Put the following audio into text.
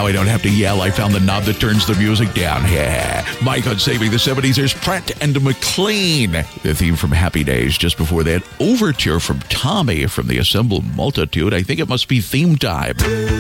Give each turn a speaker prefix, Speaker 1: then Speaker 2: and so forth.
Speaker 1: I don't have to yell. I found the knob that turns the music down. Yeah. Mike on Saving the 70s. There's Pratt and McLean. The theme from Happy Days. Just before that, Overture from Tommy from the Assembled Multitude. I think it must be theme time.